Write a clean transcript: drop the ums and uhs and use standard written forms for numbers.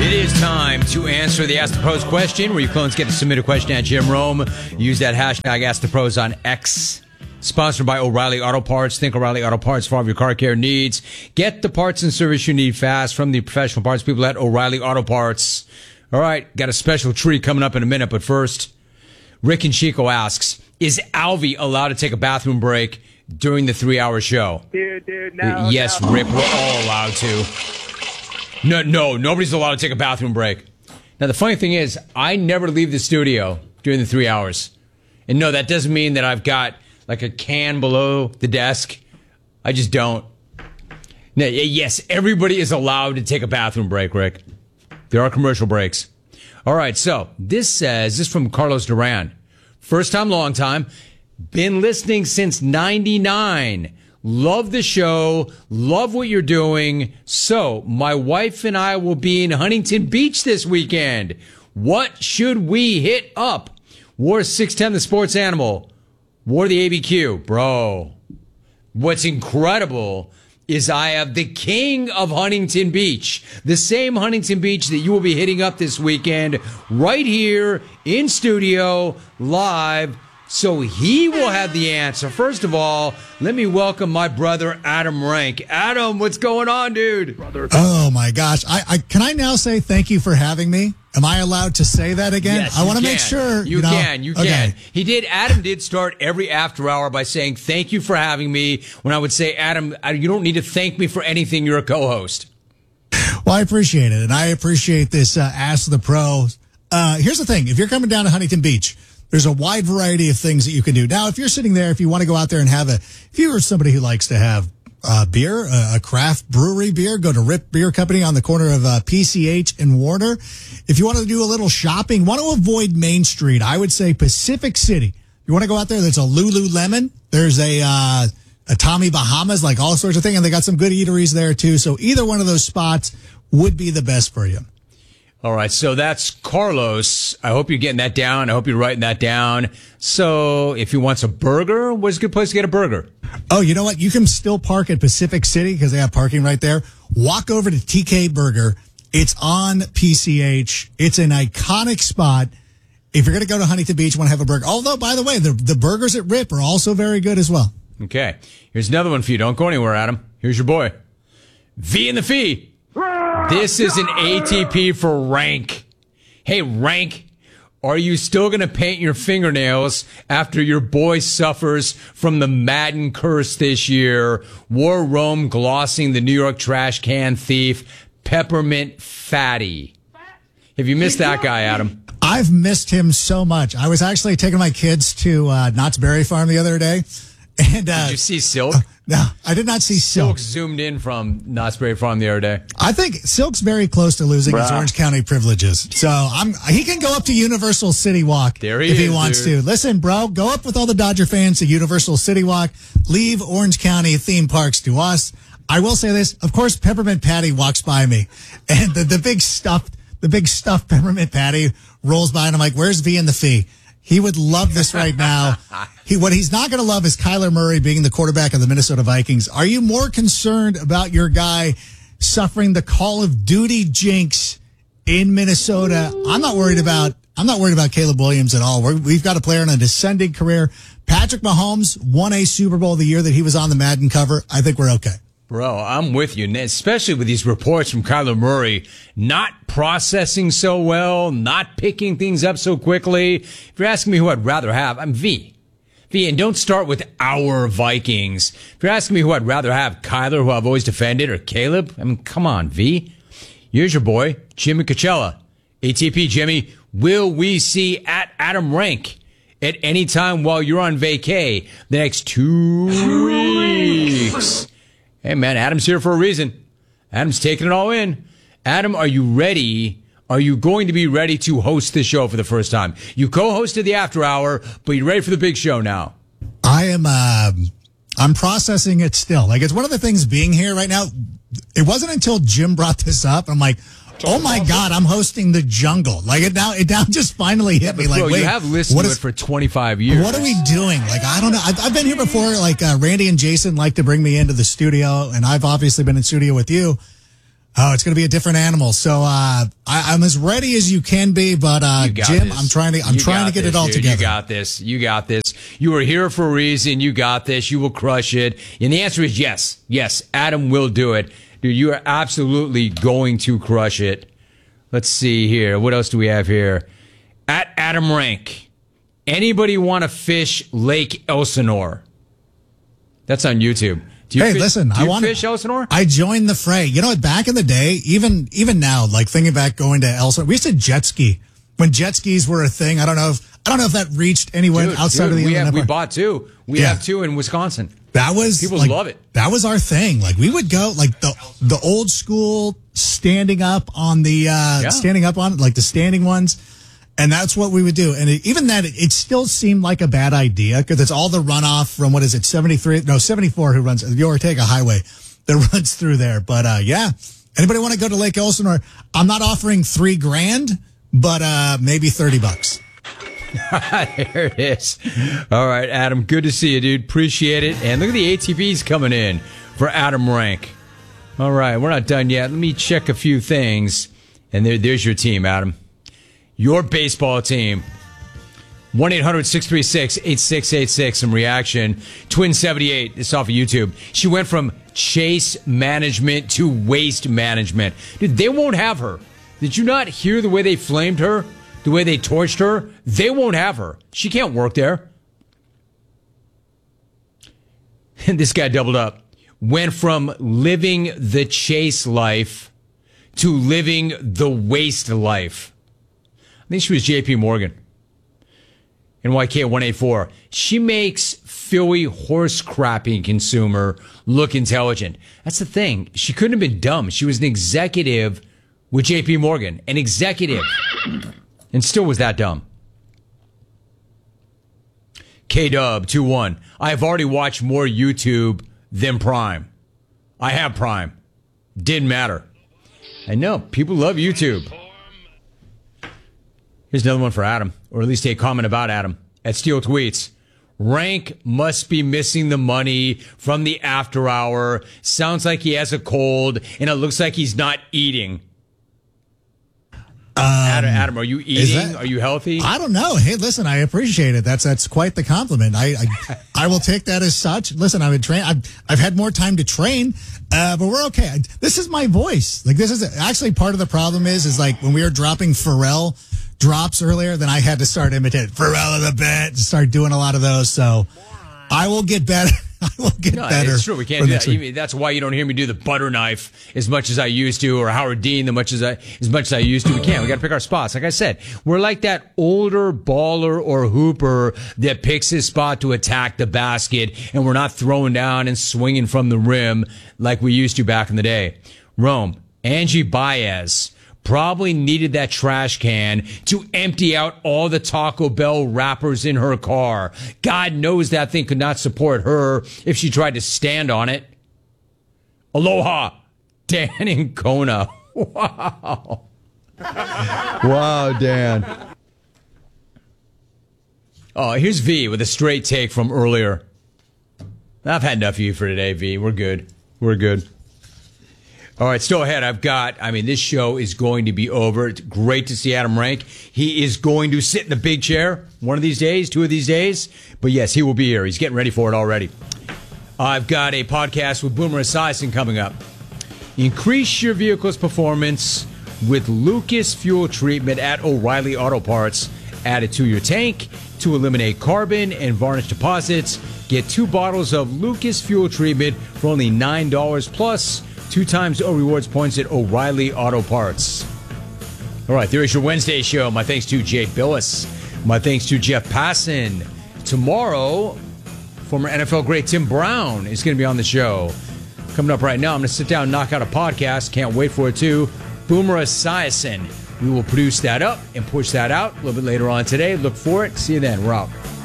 It is time to answer the Ask the Pros question, where you clones get to submit a question at Jim Rome. Use that hashtag Ask the Pros on X. Sponsored by O'Reilly Auto Parts. Think O'Reilly Auto Parts for all of your car care needs. Get the parts and service you need fast from the professional parts people at O'Reilly Auto Parts. All right, got a special treat coming up in a minute, but first, Rick and Chico asks, is Alvy allowed to take a bathroom break during the 3-hour show? Dude, no. Yes, no. Rick, we're all allowed to. No, nobody's allowed to take a bathroom break. Now, the funny thing is, I never leave the studio during the 3 hours. And no, that doesn't mean that I've got like a can below the desk. I just don't. Now, yes, everybody is allowed to take a bathroom break, Rick. There are commercial breaks. All right, so this is from Carlos Duran. First time, long time. Been listening since 99. Love the show. Love what you're doing. So, my wife and I will be in Huntington Beach this weekend. What should we hit up? War 610, the sports animal. War the ABQ. Bro, what's incredible is I have the king of Huntington Beach, the same Huntington Beach that you will be hitting up this weekend, right here in studio, live. So he will have the answer. First of all, let me welcome my brother, Adam Rank. Adam, what's going on, dude? Oh, my gosh. Can I now say thank you for having me? Am I allowed to say that again? Yes, I want to make sure. You can. Okay. Adam did start every after hour by saying, thank you for having me. When I would say, Adam, you don't need to thank me for anything. You're a co-host. Well, I appreciate it. And I appreciate this Ask the Pros. Here's the thing. If you're coming down to Huntington Beach, there's a wide variety of things that you can do. Now, if you're sitting there, if you want to go out there and if you're somebody who likes to have beer, a craft brewery beer, go to Rip Beer Company on the corner of PCH and Warner. If you want to do a little shopping, want to avoid Main Street, I would say Pacific City. You want to go out there, there's a Lululemon. There's a Tommy Bahamas, like all sorts of things. And they got some good eateries there, too. So either one of those spots would be the best for you. All right, so that's Carlos. I hope you're getting that down. I hope you're writing that down. So if you want a burger, where's a good place to get a burger? Oh, you know what? You can still park at Pacific City because they have parking right there. Walk over to TK Burger. It's on PCH. It's an iconic spot. If you're going to go to Huntington Beach, want to have a burger. Although, by the way, the burgers at Rip are also very good as well. Okay, here's another one for you. Don't go anywhere, Adam. Here's your boy, V and the Fee. This is an ATP for Rank. Hey, Rank, are you still going to paint your fingernails after your boy suffers from the Madden curse this year? War Rome glossing the New York trash can thief, Peppermint Fatty. Have you missed that guy, Adam? I've missed him so much. I was actually taking my kids to Knott's Berry Farm the other day. And, did you see Silk? No, I did not see Silk. Silk zoomed in from Knott's Berry Farm the other day. I think Silk's very close to losing his Orange County privileges. So he can go up to Universal City Walk if he wants to. Listen, bro, go up with all the Dodger fans to Universal City Walk. Leave Orange County theme parks to us. I will say this. Of course, Peppermint Patty walks by me. And the big stuffed Peppermint Patty rolls by, and I'm like, where's V and the Fee? He would love this right now. What he's not going to love is Kyler Murray being the quarterback of the Minnesota Vikings. Are you more concerned about your guy suffering the Call of Duty jinx in Minnesota? I'm not worried about Caleb Williams at all. We've got a player in a descending career. Patrick Mahomes won a Super Bowl the year that he was on the Madden cover. I think we're okay. Bro, I'm with you, especially with these reports from Kyler Murray not processing so well, not picking things up so quickly. If you're asking me who I'd rather have, I'm V, and don't start with our Vikings. If you're asking me who I'd rather have, Kyler, who I've always defended, or Caleb, I mean, come on, V. Here's your boy, Jimmy Coachella. ATP, Jimmy, will we see at Adam Rank at any time while you're on vacay the next 2 weeks? Hey, man, Adam's here for a reason. Adam's taking it all in. Adam, are you ready? Are you going to be ready to host the show for the first time? You co-hosted the After Hour, but you're ready for the big show now. I am, I'm processing it still. Like, it's one of the things being here right now. It wasn't until Jim brought this up. I'm like, oh my God, I'm hosting The Jungle. Like it now just finally hit me. Like, bro, wait, you have listened to it for 25 years. What are we doing? Like, I don't know. I've been here before. Like, Randy and Jason like to bring me into the studio, and I've obviously been in studio with you. Oh, it's going to be a different animal. So I'm as ready as you can be, but Jim, this. I'm trying to get it all together. You got this. You got this. You are here for a reason. You got this. You will crush it. And the answer is yes. Yes, Adam will do it. Dude, you are absolutely going to crush it. Let's see here. What else do we have here? At Adam Rank. Anybody want to fish Lake Elsinore? That's on YouTube. Do you fish Elsinore? I joined the fray. You know what? Back in the day, even now, like thinking back going to Elsinore, we used to jet ski when jet skis were a thing. I don't know if that reached anyone outside of the Inland Empire. We bought two. We have two in Wisconsin. That was people love it. That was our thing. Like we would go like the old school standing up on the like the standing ones. And that's what we would do. And even that, it still seemed like a bad idea because it's all the runoff from, 74 who runs the Ortega Highway that runs through there. But, anybody want to go to Lake Elsinore? I'm not offering $3,000, but, maybe $30. There it is. All right, Adam, good to see you, dude. Appreciate it. And look at the ATVs coming in for Adam Rank. All right, we're not done yet. Let me check a few things. And there's your team, Adam. Your baseball team. 1-800-636-8686. Some reaction. Twin78. This is off of YouTube. She went from chase management to waste management. Dude, they won't have her. Did you not hear the way they flamed her? The way they torched her? They won't have her. She can't work there. And this guy doubled up. Went from living the chase life to living the waste life. I think she was JP Morgan. NYK 184. She makes Philly horse crapping consumer look intelligent. That's the thing. She couldn't have been dumb. She was an executive with JP Morgan. An executive. And still was that dumb. K-Dub 21. I have already watched more YouTube than Prime. I have Prime. Didn't matter. I know. People love YouTube. Here's another one for Adam, or at least a comment about Adam. At Steel Tweets, Rank must be missing the money from the after hour. Sounds like he has a cold, and it looks like he's not eating. Adam, are you eating? Are you healthy? I don't know. Hey, listen, I appreciate it. That's quite the compliment. I will take that as such. Listen, I've had more time to train, but we're okay. This is my voice. Like this is actually part of the problem is like when we were dropping Pharrell drops earlier, then I had to start imitating Pharrell of the bit, start doing a lot of those. So I will get better. I will get better. It's true. We can't do that. That's why you don't hear me do the butter knife as much as I used to, or Howard Dean as much as I used to. We can't. We got to pick our spots. Like I said, we're like that older baller or hooper that picks his spot to attack the basket, and we're not throwing down and swinging from the rim like we used to back in the day. Rome, Angie Baez probably needed that trash can to empty out all the Taco Bell wrappers in her car. God knows that thing could not support her if she tried to stand on it. Aloha, Dan in Kona. Wow. Wow, Dan. Oh, here's V with a straight take from earlier. I've had enough of you for today, V. We're good. We're good. All right, still ahead. This show is going to be over. It's great to see Adam Rank. He is going to sit in the big chair one of these days, 2 of these days. But yes, he will be here. He's getting ready for it already. I've got a podcast with Boomer Esiason coming up. Increase your vehicle's performance with Lucas Fuel Treatment at O'Reilly Auto Parts. Add it to your tank to eliminate carbon and varnish deposits. Get 2 bottles of Lucas Fuel Treatment for only $9 plus 2 times O rewards points at O'Reilly Auto Parts. All right, there is your Wednesday show. My thanks to Jay Billis. My thanks to Jeff Passan. Tomorrow, former NFL great Tim Brown is going to be on the show. Coming up right now, I'm going to sit down and knock out a podcast. Can't wait for it, too. Boomer Esiason. We will produce that up and push that out a little bit later on today. Look for it. See you then. We're out.